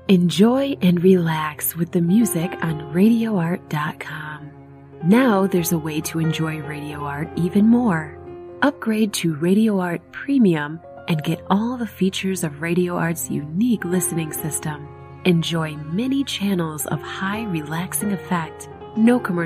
Enjoy and relax with the music on RadioArt.com. Now there's a way to enjoy Radio Art even more. Upgrade to Radio Art Premium and get all the features of Radio Art's unique listening system. Enjoy many channels of high relaxing effect, no commercial